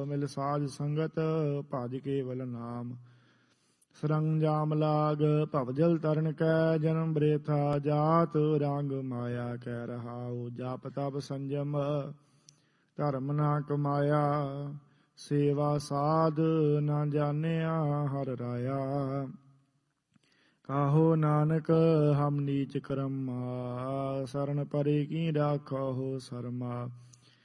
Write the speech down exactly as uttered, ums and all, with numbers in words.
ਮਿਲ ਸਾਜ ਸੰਗਤ ਭਜ ਕੇਵਲ ਨਾਮ। ਸਰੰਜਾਮ ਲਾਗ ਭਵਜਲ ਤਰਨ ਕੈ ਜਨਮ ਬ੍ਰੇਥਾ ਜਾਤ ਰੰਗ ਮਾਇਆ ਕੈ ਰਹਾਉ। ਜਪ ਤਪ ਸੰਜਮ ਧਰਮ ਨਾ ਕਮਾਇਆ ਸੇਵਾ ਸਾਧ ਨਾ ਜਾਣਿਆ ਹਰਿ ਰਾਇਆ। ਕਾਹੋ ਨਾਨਕ ਹਮ ਨੀਚ ਕਰਮਾ ਸਰਣ ਪਰੇ ਕੀ ਰਾਖੋ ਸਰਮਾ।